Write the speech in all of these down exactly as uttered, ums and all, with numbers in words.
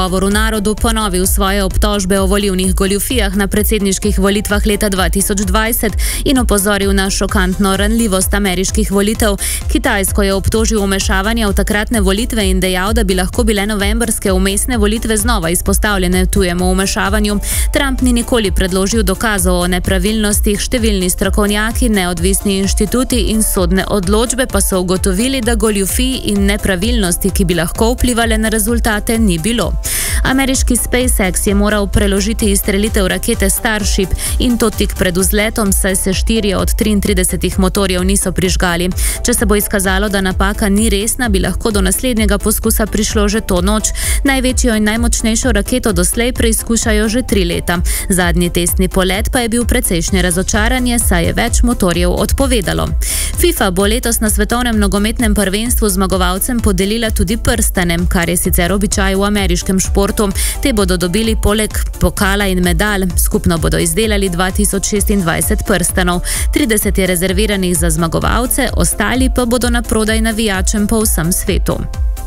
pogovoru narodu ponovil svoje obtožbe o volilnih goljufijah na predsedniških volitvah leta dva tisoč dvajset in opozoril na šokantno ranljivost ameriških volitev. Kitajsko je obtožil vmešavanja v takratne volitve in dejal, da bi lahko bile novembrske vmesne volitve znova izpostavljene tujemu vmešavanju. Trump ni nikoli predložil dokazov o nepravilnostih, številni strokovnjaki, neodvisni inštituti in sodne odločbe pa so ugotovili, da goljufij in nepravilnosti, ki bi lahko vplivali na rezultate, ni bilo. Ameriški SpaceX je moral preložiti izstrelitev rakete Starship in to tik pred vzletom, saj se štirje od triintridesetih motorjev niso prižgali. Če se bo izkazalo, da napaka ni resna, bi lahko do naslednjega poskusa prišlo že to noč. Največjo in najmočnejšo raketo doslej preizkušajo že tri leta. Zadnji testni polet pa je bil precejšnje razočaranje, saj je več motorjev odpovedalo. FIFA bo letos na svetovnem nogometnem prvenstvu zmagovalcem podelila tudi prstane, kar je sicer običaj v ameriškem športu. Te bodo dobili poleg pokala in medalj. Skupno bodo izdelali dva tisoč šestindvajset prstanov. trideset je rezerviranih za zmagovalce, ostali pa bodo na prodaj navijačem po vsem svetu.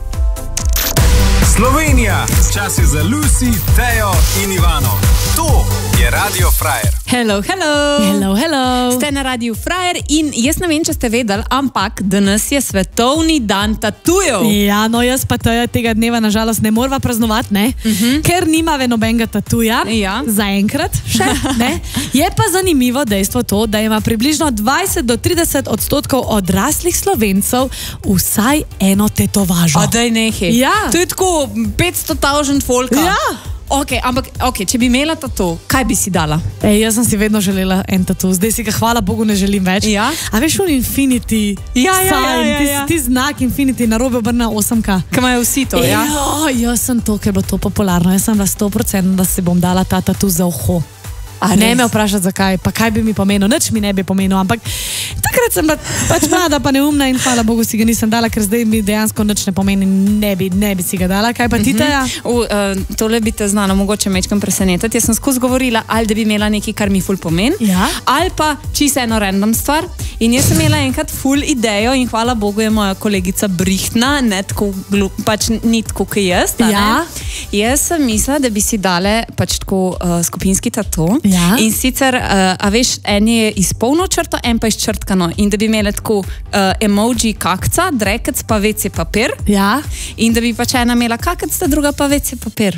Slovenija, čas je za Lucy, Tejo in Ivano. To je Radio Frajer. Hello, hello. Hello, hello. Ste na Radiu Frajer in jaz ne vem, če ste vedeli, ampak danes je svetovni dan tatujev. Ja, no jaz pa tega dneva nažalost ne morava praznovati, ne? Uh -huh. Ker nimave nobenega tatuja, ja. Zaenkrat še, ne? Je pa zanimivo dejstvo to, da ima približno dvajset do trideset odstotkov odraslih Slovencev vsaj eno tetovažo. A daj nehaj. Ja. To je tako petsto tisoč folka. Ja. Ok, ampak ok, če bi imela tatu, kaj bi si dala? Ej, jaz sem si vedno želela en tatu, zdaj si ga hvala Bogu ne želim več. Ja? A veš un Infinity Ja, ja, sign, ja, ja, ja. Ti, ti znak Infinity narobe obrne osemka. Kaj imajo vsi to, ja? Jo, jaz sem to, ker je bilo to popularno. Jaz sem bila sto procentno, da si bom dala ta tatu za uho. A ne res? me vprašati zakaj, pa kaj bi mi pomenil, nič mi ne bi pomenil, ampak takrat sem bila pač mlada pa neumna in hvala Bogu si ga nisem dala, ker zdaj mi dejansko nič ne pomeni, ne bi, ne bi si ga dala. Kaj pa ti, Teja? Uh, uh, tole bi te znano mogoče mečkam presenetiti. Jaz sem skozi govorila, ali da bi imela nekaj, kar mi ful pomen, Ja. ali pa čisto eno random stvar. In jaz sem imela enkrat ful idejo in hvala Bogu je moja kolegica brihtna, ne tako glup, pač ni tako kot jaz. a ne? Ja. Jaz sem mislila, da bi si dale pač tako uh, skupinski tatu. Ja. In sicer, uh, a veš, en je iz polno črto, en pa iz črtkano. In da bi imeli tako uh, emoji kakca, drekec pa ve ce papir. Ja. In da bi pač ena imela kakec, ta druga pa ve ce papir.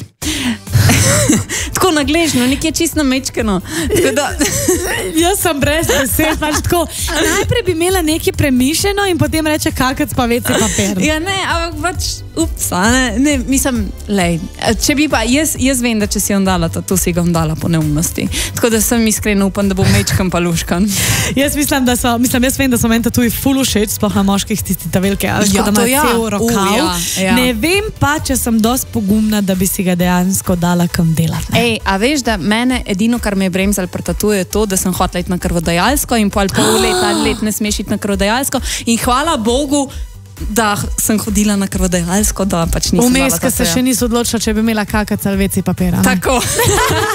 Tako nagležno, nekje čisto namečkano. Tako da... Jaz sem brez besed, pač tako. Najprej bi imela nekaj premišljeno in potem reče kakac pa vece papir. Ja, ne, ampak pač, ups, a ne, ne, mislim, lej, če bi pa, jaz, jaz vem, da če si on dala, to si ga on dala po neumnosti. Tako da sem iskreno upam, da bo mečkan pa luškan. Jaz mislim, da so, mislim, jaz vem, da so meni tatuji ful všeč, sploh na moških tisti ta velike, a veš, Ja, da ima to ja. cel rokav. Uh, ja, ja. Ne vem pa, če sem dosti pogumna, da bi si ga dejansko dala kam delati. Ej, a veš, da mene edino, kar me je bremzalo pri tatuju, je to, da sem hotela iti na krvodajalsko in pol pol leta, let ne smeš iti na krvodajalsko in hvala Bogu, da sem hodila na krvodajalsko, da pač nisem dala Vmes, ko se tatuja. še niso odločila, če bi imela kakac ali vece papira. Tako.